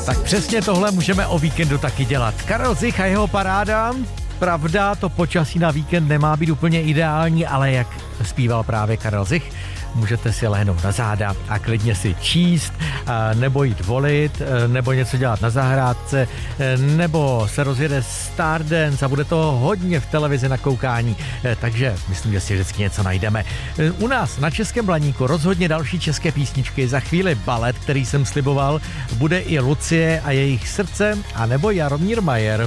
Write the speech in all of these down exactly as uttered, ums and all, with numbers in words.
Tak přesně tohle můžeme o víkendu taky dělat. Karel Zich a jeho paráda. Pravda, to počasí na víkend nemá být úplně ideální, ale jak zpíval právě Karel Zich, můžete si lehnout na záda a klidně si číst, nebo jít volit, nebo něco dělat na zahrádce, nebo se rozjede Stardance a bude to hodně v televizi na koukání, takže myslím, že si vždycky něco najdeme. U nás na Českém Blaníku rozhodně další české písničky, za chvíli balet, který jsem sliboval, bude i Lucie a jejich srdce, a nebo Jaromír Majer.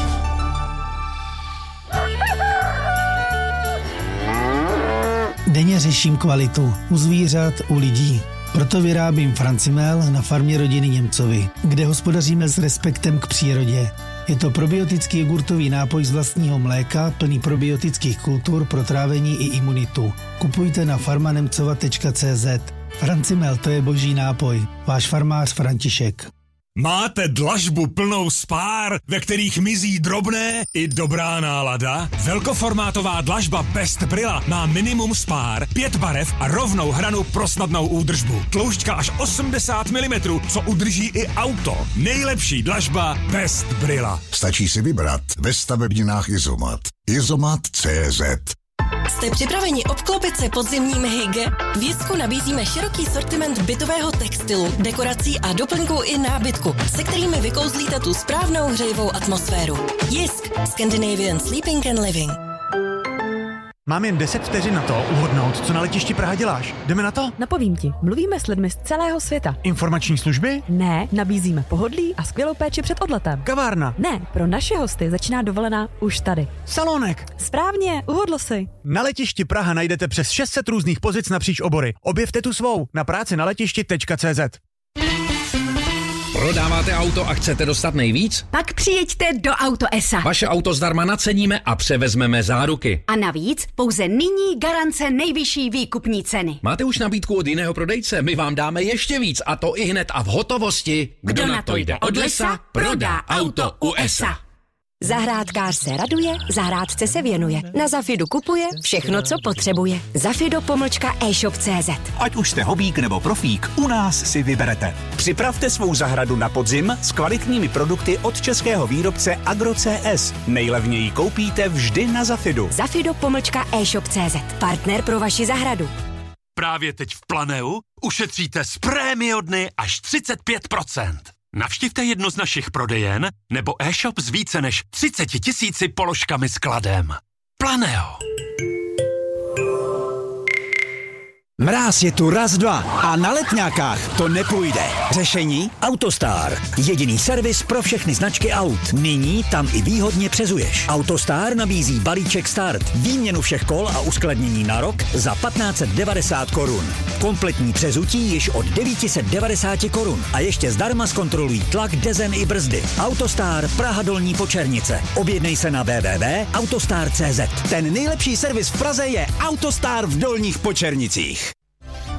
Denně řeším kvalitu u zvířat, u lidí. Proto vyrábím Francimel na farmě rodiny Němcovi, kde hospodaříme s respektem k přírodě. Je to probiotický jogurtový nápoj z vlastního mléka, plný probiotických kultur pro trávení i imunitu. Kupujte na farmanemcova tečka cé zet. Francimel, to je boží nápoj. Váš farmář František. Máte dlažbu plnou spár, ve kterých mizí drobné i dobrá nálada? Velkoformátová dlažba Best Brilla má minimum spár, pět barev a rovnou hranu pro snadnou údržbu. Tloušťka až osmdesát milimetrů, co udrží i auto. Nejlepší dlažba Best Brilla. Stačí si vybrat ve stavebninách Izomat. Izomat tečka cé zet. Jste připraveni obklopit se podzimním hygge? V Jisku nabízíme široký sortiment bytového textilu, dekorací a doplňků i nábytku, se kterými vykouzlíte tu správnou hřejivou atmosféru. Jisk. Scandinavian Sleeping and Living. Mám jen deset vteřin na to uhodnout, co na letišti Praha děláš. Jdeme na to? Napovím ti, mluvíme s lidmi z celého světa. Informační služby? Ne, nabízíme pohodlí a skvělou péči před odletem. Kavárna? Ne, pro naše hosty začíná dovolená už tady. Salonek? Správně, uhodl si. Na letišti Praha najdete přes šest set různých pozic napříč obory. Objevte tu svou na práci na letišti tečka cé zet. Prodáváte auto a chcete dostat nejvíc? Pak přijeďte do Auto es a. Vaše auto zdarma naceníme a převezmeme záruky. A navíc pouze nyní garance nejvyšší výkupní ceny. Máte už nabídku od jiného prodejce? My vám dáme ještě víc, a to i hned a v hotovosti. Kdo, Kdo na to jde od lesa, prodá auto u es a. Zahrádkář se raduje, zahrádce se věnuje. Na Zafidu kupuje všechno, co potřebuje. Zafido pomlčka e-shop tečka cé zet. Ať už jste hobík nebo profík, u nás si vyberete. Připravte svou zahradu na podzim s kvalitními produkty od českého výrobce Agro cé es. Nejlevněji koupíte vždy na Zafidu. Zafido pomlčka e-shop tečka cé zet. Partner pro vaši zahradu. Právě teď v Planeu ušetříte z prémio dny až třicet pět procent. Navštivte jednu z našich prodejen nebo e-shop s více než třicet tisíci položkami s kladem. Planeo. Mráz je tu raz, dva a na letňákách to nepůjde. Řešení? Autostar. Jediný servis pro všechny značky aut. Nyní tam i výhodně přezuješ. Autostar nabízí balíček Start, výměnu všech kol a uskladnění na rok za patnáct set devadesát korun. Kompletní přezutí již od devět set devadesát korun a ještě zdarma zkontrolují tlak, dezen i brzdy. Autostar Praha Dolní Počernice. Objednej se na w w w tečka autostar tečka cé zet. Ten nejlepší servis v Praze je Autostar v Dolních Počernicích.